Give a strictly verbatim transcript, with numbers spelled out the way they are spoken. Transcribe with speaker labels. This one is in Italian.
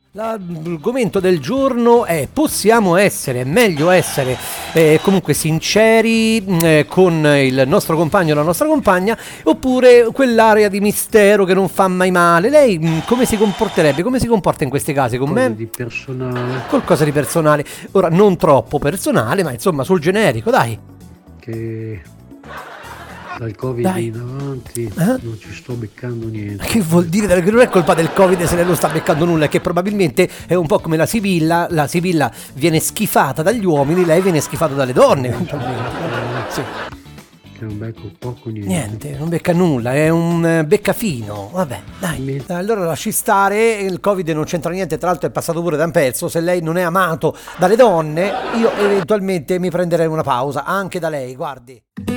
Speaker 1: L'argomento del giorno è: possiamo essere, è meglio essere eh, comunque sinceri eh, con il nostro compagno o la nostra compagna, oppure quell'area di mistero che non fa mai male? Lei mh, come si comporterebbe? Come si comporta in questi casi con
Speaker 2: Cosa
Speaker 1: me?
Speaker 2: di personale
Speaker 1: Qualcosa di personale, ora non troppo personale, ma insomma sul generico, dai.
Speaker 2: che dal Covid
Speaker 1: Dai.
Speaker 2: in avanti
Speaker 1: Eh?
Speaker 2: non ci sto beccando niente.
Speaker 1: Che vuol dire che non è colpa del Covid se lei non sta beccando nulla, è che probabilmente è un po' come la Sibilla, la Sibilla viene schifata dagli uomini, lei viene schifata dalle donne eventualmente. Sì.
Speaker 2: Che non becco poco niente.
Speaker 1: Niente, non becca nulla, è un eh, beccafino. Vabbè, dai.
Speaker 2: Mi-
Speaker 1: Allora lasci stare, il Covid non c'entra niente, tra l'altro è passato pure da un pezzo. Se lei non è amato dalle donne, io eventualmente mi prenderei una pausa, anche da lei, guardi.